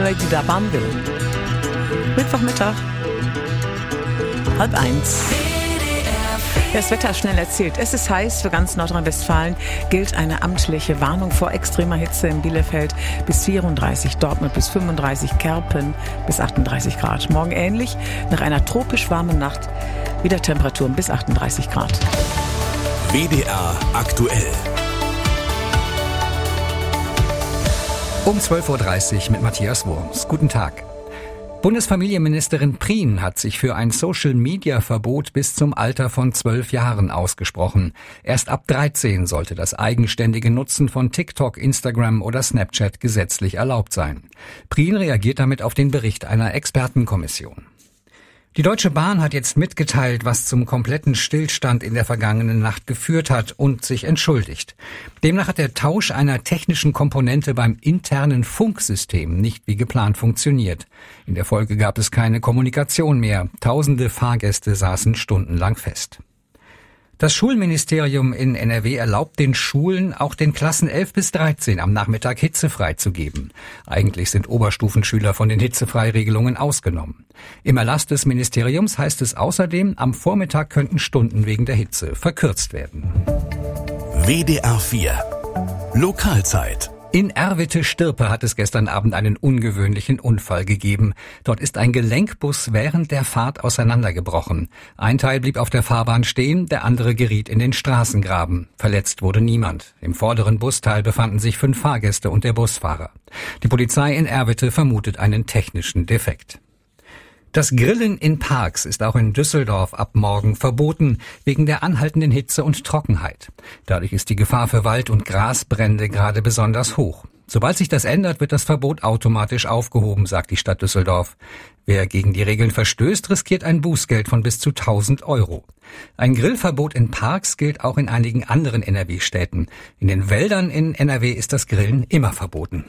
Lady Da Bundle. Mittwochmittag, 12:30. Das Wetter schnell erzählt. Es ist heiß für ganz Nordrhein-Westfalen. Gilt eine amtliche Warnung vor extremer Hitze in Bielefeld bis 34, Dortmund bis 35, Kerpen bis 38 Grad. Morgen ähnlich, nach einer tropisch warmen Nacht wieder Temperaturen bis 38 Grad. WDR aktuell. Um 12:30 Uhr mit Matthias Wurms. Guten Tag. Bundesfamilienministerin Prien hat sich für ein Social-Media-Verbot bis zum Alter von 12 Jahren ausgesprochen. Erst ab 13 sollte das eigenständige Nutzen von TikTok, Instagram oder Snapchat gesetzlich erlaubt sein. Prien reagiert damit auf den Bericht einer Expertenkommission. Die Deutsche Bahn hat jetzt mitgeteilt, was zum kompletten Stillstand in der vergangenen Nacht geführt hat und sich entschuldigt. Demnach hat der Tausch einer technischen Komponente beim internen Funksystem nicht wie geplant funktioniert. In der Folge gab es keine Kommunikation mehr. Tausende Fahrgäste saßen stundenlang fest. Das Schulministerium in NRW erlaubt den Schulen, auch den Klassen 11 bis 13 am Nachmittag hitzefrei zu geben. Eigentlich sind Oberstufenschüler von den Hitzefreiregelungen ausgenommen. Im Erlass des Ministeriums heißt es außerdem, am Vormittag könnten Stunden wegen der Hitze verkürzt werden. WDR 4 Lokalzeit. In Erwitte-Stirpe hat es gestern Abend einen ungewöhnlichen Unfall gegeben. Dort ist ein Gelenkbus während der Fahrt auseinandergebrochen. Ein Teil blieb auf der Fahrbahn stehen, der andere geriet in den Straßengraben. Verletzt wurde niemand. Im vorderen Busteil befanden sich 5 Fahrgäste und der Busfahrer. Die Polizei in Erwitte vermutet einen technischen Defekt. Das Grillen in Parks ist auch in Düsseldorf ab morgen verboten, wegen der anhaltenden Hitze und Trockenheit. Dadurch ist die Gefahr für Wald- und Grasbrände gerade besonders hoch. Sobald sich das ändert, wird das Verbot automatisch aufgehoben, sagt die Stadt Düsseldorf. Wer gegen die Regeln verstößt, riskiert ein Bußgeld von bis zu 1.000 €. Ein Grillverbot in Parks gilt auch in einigen anderen NRW-Städten. In den Wäldern in NRW ist das Grillen immer verboten.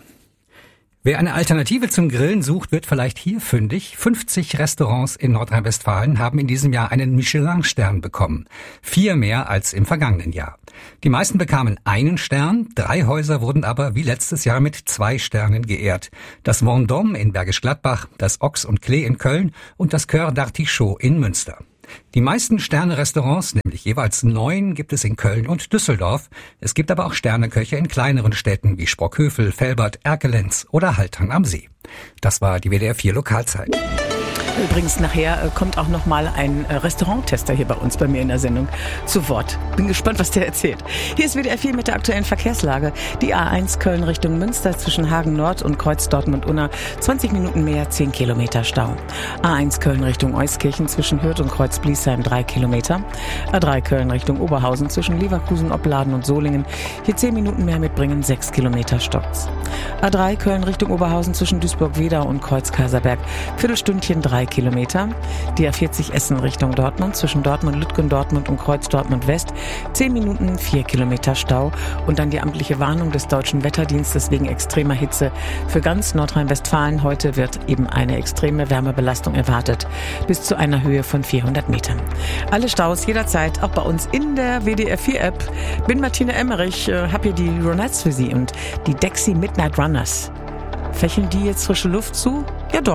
Wer eine Alternative zum Grillen sucht, wird vielleicht hier fündig. 50 Restaurants in Nordrhein-Westfalen haben in diesem Jahr einen Michelin-Stern bekommen. 4 mehr als im vergangenen Jahr. Die meisten bekamen einen Stern, 3 Häuser wurden aber wie letztes Jahr mit 2 Sternen geehrt. Das Vendôme in Bergisch Gladbach, das Ochs und Klee in Köln und das Cœur d'Artichaut in Münster. Die meisten Sterne-Restaurants, nämlich jeweils 9, gibt es in Köln und Düsseldorf. Es gibt aber auch Sterneköche in kleineren Städten wie Sprockhövel, Velbert, Erkelenz oder Haltern am See. Das war die WDR 4 Lokalzeit. Übrigens, nachher kommt auch noch mal ein Restauranttester hier bei mir in der Sendung zu Wort. Bin gespannt, was der erzählt. Hier ist WDR 4 mit der aktuellen Verkehrslage. Die A1 Köln Richtung Münster zwischen Hagen Nord und Kreuz Dortmund-Unna. 20 Minuten mehr, 10 Kilometer Stau. A1 Köln Richtung Euskirchen zwischen Hürth und Kreuz Bliesheim 3 Kilometer. A3 Köln Richtung Oberhausen zwischen Leverkusen, Opladen und Solingen. Hier 10 Minuten mehr mitbringen, 6 Kilometer Stopps. A3 Köln Richtung Oberhausen zwischen Duisburg-Wedau und Kreuz-Kaiserberg. Viertelstündchen 3 Kilometer. Die A40 Essen Richtung Dortmund zwischen Dortmund-Lütgendortmund und Kreuz Dortmund-West. 10 Minuten, 4 Kilometer Stau. Und dann die amtliche Warnung des Deutschen Wetterdienstes wegen extremer Hitze. Für ganz Nordrhein-Westfalen heute wird eben eine extreme Wärmebelastung erwartet. Bis zu einer Höhe von 400 Metern. Alle Staus jederzeit, auch bei uns in der WDR 4 App. Bin Martina Emmerich, hab hier die Ronettes für Sie und die Dexy Midnight Runners. Fächeln die jetzt frische Luft zu? Ja doch.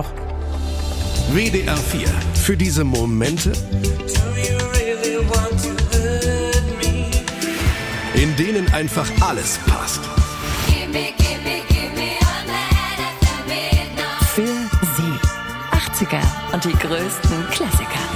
WDR 4 für diese Momente, in denen einfach alles passt. Für Sie 80er und die größten Klassiker.